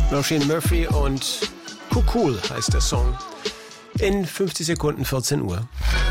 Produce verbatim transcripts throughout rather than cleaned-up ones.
Roisin Murphy und Cool heißt der Song. In fünfzig Sekunden, vierzehn Uhr.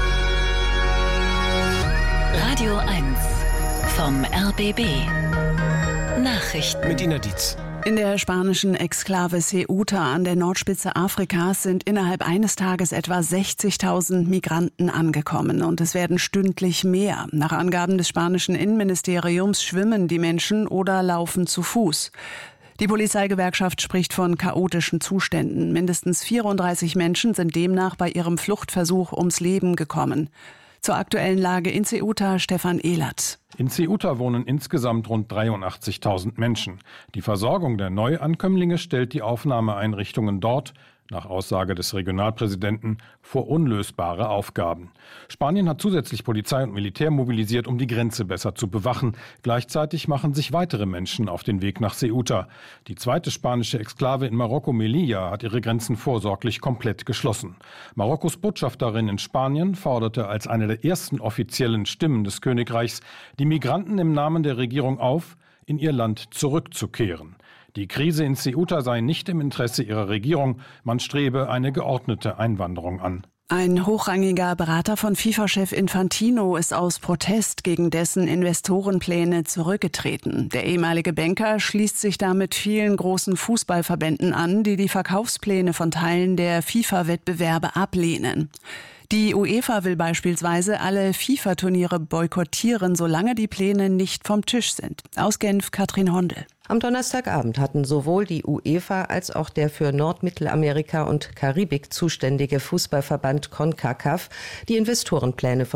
Radio eins vom R B B. Nachrichten Mit Ina Dietz. In der spanischen Exklave Ceuta an der Nordspitze Afrikas sind innerhalb eines Tages etwa sechzigtausend Migranten angekommen und es werden stündlich mehr. Nach Angaben des spanischen Innenministeriums schwimmen die Menschen oder laufen zu Fuß. Die Polizeigewerkschaft spricht von chaotischen Zuständen. Mindestens vierunddreißig Menschen sind demnach bei ihrem Fluchtversuch ums Leben gekommen. Zur aktuellen Lage in Ceuta, Stefan Ehlert. In Ceuta wohnen insgesamt rund dreiundachtzigtausend Menschen. Die Versorgung der Neuankömmlinge stellt die Aufnahmeeinrichtungen dort, nach Aussage des Regionalpräsidenten, vor unlösbare Aufgaben. Spanien hat zusätzlich Polizei und Militär mobilisiert, um die Grenze besser zu bewachen. Gleichzeitig machen sich weitere Menschen auf den Weg nach Ceuta. Die zweite spanische Exklave in Marokko, Melilla, hat ihre Grenzen vorsorglich komplett geschlossen. Marokkos Botschafterin in Spanien forderte als eine der ersten offiziellen Stimmen des Königreichs die Migranten im Namen der Regierung auf, in ihr Land zurückzukehren. Die Krise in Ceuta sei nicht im Interesse ihrer Regierung, man strebe eine geordnete Einwanderung an. Ein hochrangiger Berater von FIFA-Chef Infantino ist aus Protest gegen dessen Investorenpläne zurückgetreten. Der ehemalige Banker schließt sich damit vielen großen Fußballverbänden an, die die Verkaufspläne von Teilen der FIFA-Wettbewerbe ablehnen. Die UEFA will beispielsweise alle FIFA-Turniere boykottieren, solange die Pläne nicht vom Tisch sind. Aus Genf, Katrin Hondel. Am Donnerstagabend hatten sowohl die UEFA als auch der für Nordmittelamerika und Karibik zuständige Fußballverband CONCACAF die Investorenpläne von